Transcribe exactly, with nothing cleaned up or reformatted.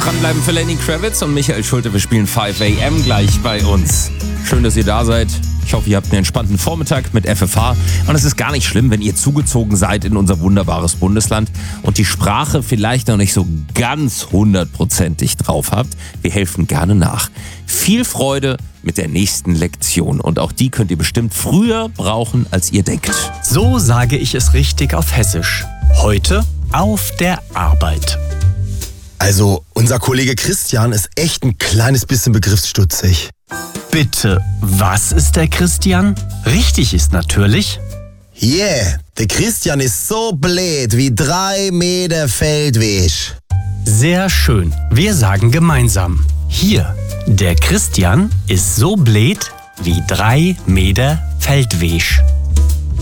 Dranbleiben für Lenny Kravitz und Michael Schulte. Wir spielen fünf a m gleich bei uns. Schön, dass ihr da seid. Ich hoffe, ihr habt einen entspannten Vormittag mit F F H. Und es ist gar nicht schlimm, wenn ihr zugezogen seid in unser wunderbares Bundesland und die Sprache vielleicht noch nicht so ganz hundertprozentig drauf habt. Wir helfen gerne nach. Viel Freude mit der nächsten Lektion. Und auch die könnt ihr bestimmt früher brauchen, als ihr denkt. So sage ich es richtig auf Hessisch. Heute auf der Arbeit. Also, unser Kollege Christian ist echt ein kleines bisschen begriffsstutzig. Bitte, was ist der Christian? Richtig ist natürlich... Yeah, der Christian ist so blöd wie drei Meter Feldweg. Sehr schön. Wir sagen gemeinsam. Hier, der Christian ist so blöd wie drei Meter Feldweg.